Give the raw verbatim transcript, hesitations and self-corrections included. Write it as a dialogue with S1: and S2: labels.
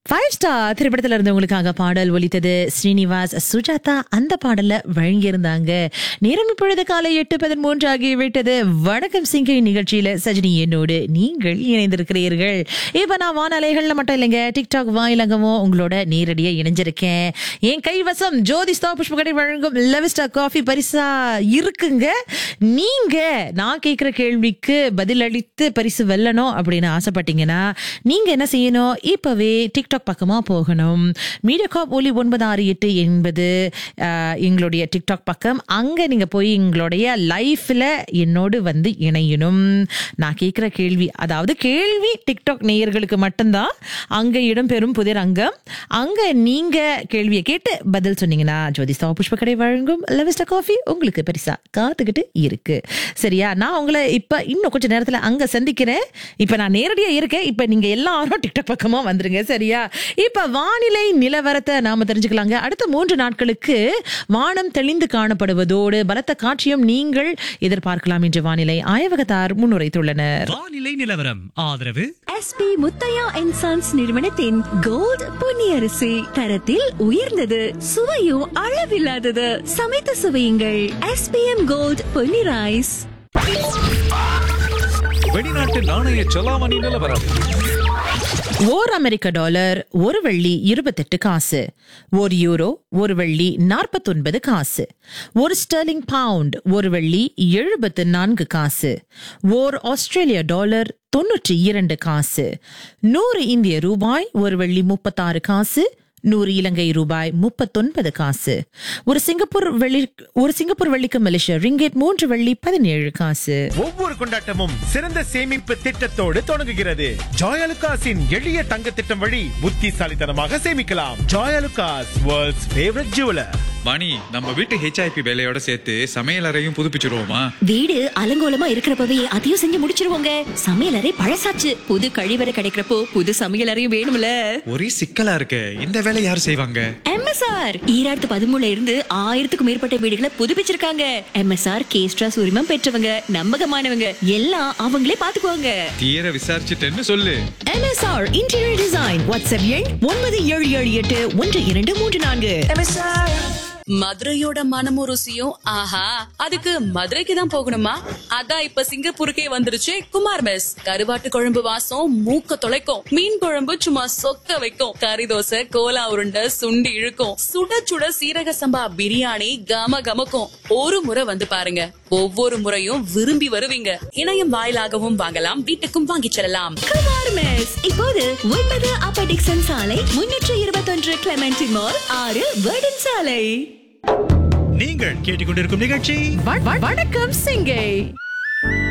S1: Five star திரைப்படத்துல இருந்து உங்களுக்காக பாடல் ஒலித்தது. ஸ்ரீனிவாஸ், சுஜாதா அந்த பாடல்ல வழங்கியிருந்தாங்க. நேரம் இப்பொழுது காலை எட்டு பதிமூன்று ஆகிவிட்டது. வணக்கம் சிங்கை நிகழ்ச்சியில சஜினி என்னோடு நீங்கள் இணைந்திருக்கிறீர்கள். இப்ப நான் வானலைகள்ல மட்டும் இல்லைங்க, டிக்டாக் வாயிலகமும் உங்களோட நேரடியா இணைஞ்சிருக்கேன். என் கைவசம் ஜோதிஸ்தா புஷ்பகடை வழங்கும் லெவிஸ்டா காஃபி பரிசா இருக்குங்க. நீங்க நான் கேட்கிற கேள்விக்கு பதில் அளித்து பரிசு வெல்லணும் அப்படின்னு ஆசைப்பட்டீங்கன்னா நீங்க என்ன செய்யணும்? இப்பவே டிக்டாக் பக்கமா போகணும். மீடியாகாப் ஒலி ஒன்பது ஆறு எட்டு என்பது எங்களுடைய டிக்டாக் பக்கம். அங்க நீங்க போய் எங்களுடைய லைஃப்ல என்னோடு வந்து இணையணும். நான் கேட்கிற கேள்வி, அதாவது கேள்வி டிக்டாக் நேயர்களுக்கு மட்டும்தான் அங்க இடம்பெறும் புதிர் அங்கம். அங்க நீங்க கேள்வியை கேட்டு பதில் சொன்னீங்கன்னா ஜோதிஸ்தா புஷ்பகடை வழங்கும் லெவிஸ்டா காஃபி உங்களுக்கு பரிசா காத்துக்கிட்டு இருக்கு. சரியா? நான் உங்களை இப்ப இன்னும் கொஞ்ச நேரத்துல அங்க சந்திக்கிறேன். இப்ப நான் நேரடியா இருக்கேன். இப்ப நீங்க எல்லாரும் டிக்டாக் பக்கமா வந்துருங்க. சரியா? இப்ப வானிலை நிலவரத்தை நாம தெரிஞ்சுக்கலாங்க. அடுத்த மூன்று நாட்களுக்கு வானம் தெளிந்து காணப்படுவதோடு பலத்த காட்சியும் நீங்கள் எதிர்பார்க்கலாம் என்று வானிலை ஆய்வகத்தார் முன்னுரைத்துள்ளனர்.
S2: வானிலை நிலவரம் ஆதரவு
S3: எஸ்பி முத்தையா அண்ட் சன்ஸ் நிறுவனத்தின் கோல்ட் பொன்னியரிசி. தரத்தில் உயர்ந்தது, சுவையும் அளவில்லாதது. சமைத்து சுவையுங்கள். SPM gold Ponni rice.
S2: வெளிநாட்டு நாணய செலாவணி நிலவரம்.
S1: ஓர் அமெரிக்க டாலர் ஒரு வெள்ளி இருபத்தெட்டு காசு. ஒரு யூரோ ஒரு வெள்ளி நாற்பத்தி ஒன்பது காசு. ஒரு ஸ்டெர்லிங் பவுண்ட் ஒரு வெள்ளி எழுபத்து நான்கு காசு. ஓர் ஆஸ்திரேலிய டாலர் தொன்னூற்றி இரண்டு காசு. நூறு இந்திய ரூபாய் ஒரு வெள்ளி முப்பத்தாறு காசு. நூறு இலங்கை ரூபாய் முப்பத்தொன்பது காசு. ஒரு சிங்கப்பூர் வெள்ளி ஒரு சிங்கப்பூர் வெள்ளிக்கு மலேசியா ரிங்கெட் மூன்று வெள்ளி பதினேழு காசு.
S4: ஒவ்வொரு கொண்டாட்டமும் சிறந்த சேமிப்பு திட்டத்தோடு தொடங்குகிறது. ஜாயலுகாஸின் எளிய தங்க திட்டம் வழி புத்திசாலித்தனமாக சேமிக்கலாம். Joyalukkas, world's favourite jeweller.
S5: Vani, நம்ம வீட்டு ஹெச்ஐபி வேலையோட சேர்த்து சமையலறையும் புதுப்பிச்சிருவோமா?
S3: வீடு அலங்கோலமா இருக்கிறப்பவே அதையும் செஞ்சு முடிச்சிருவோங்க. சமையலறை பழசாச்சு, புது கழிவறை கிடைக்கிறப்போ புது சமையலறையும் வேணும்ல.
S5: ஒரே சிக்கலா இருக்கு. இந்த வேலை யார் செய்வாங்க?
S3: எம்எஸ்ஆர் ஈராயிரத்து பதிமூணுல இருந்து ஆயிரத்துக்கும் மேற்பட்ட வீடுகளை புதுப்பிச்சிருக்காங்க. எம்எஸ்ஆர் கேஸ்ட்ராஸ் உரிமம் பெற்றவங்க, நம்பகமானவங்க, எல்லாம் அவங்களே பாத்துக்குவாங்க.
S5: தீர விசாரிச்சுட்டேன்னு சொல்லு.
S1: MSR interior design. வாட்ஸ்அப் எண் ஒன்பது ஏழு ஏழு எட்டு ஒன்று இரண்டு மூன்று நான்கு.
S6: மதுரையோட மனமும் ருசியும் ஆஹா, அதுக்கு மதுரைக்கு தான் போகணுமா? அதான் இப்ப சிங்கப்பூருக்கே வந்துருச்சு குமார் மெஸ். கருவாட்டு குழம்பு வாசம் மூக்க தொலைக்கும், மீன் குழம்பு சும்மா சொக்க வைக்கும், கறி தோசை, கோலா உருண்டை, சுண்டி இழுக்கும், சுட சுட சீரக சம்பா பிரியாணி கம கமக்கும். ஒரு முறை வந்து பாருங்க, ஒவ்வொரு முறையும் விரும்பி வருவீங்க. இணையம் வாயிலாகவும் வாங்கலாம், வீட்டுக்கும் வாங்கிச் செல்லலாம்.
S3: குமார் மெஸ் இப்போது ஒன்பது அப்பர் டிக்சன் சாலை, முன்னூற்று இருபத்தொன்று கிளமெண்டி மால், ஆறு வேர்டன் சாலை.
S2: நீங்கள் கேட்டுக்கொண்டிருக்கும் நிகழ்ச்சி
S1: வணக்கம் சிங்கை.